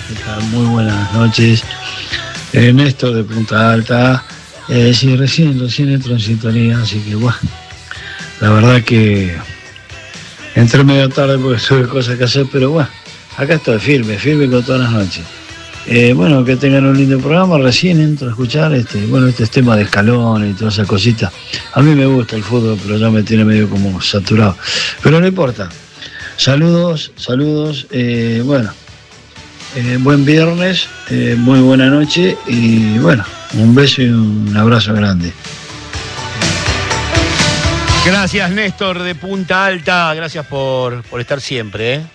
¿Qué tal? Muy buenas noches. Néstor de Punta Alta. Sí, recién entro en sintonía, así que bueno, la verdad que entré medio tarde porque tuve cosas que hacer, pero bueno, acá estoy firme con todas las noches. Bueno, que tengan un lindo programa. Recién entro a escuchar este tema de Escalón y todas esas cositas. A mí me gusta el fútbol, pero ya me tiene medio como saturado. Pero no importa. Saludos. Bueno, buen viernes, muy buena noche y bueno, un beso y un abrazo grande. Gracias, Néstor de Punta Alta. Gracias por estar siempre, ¿eh?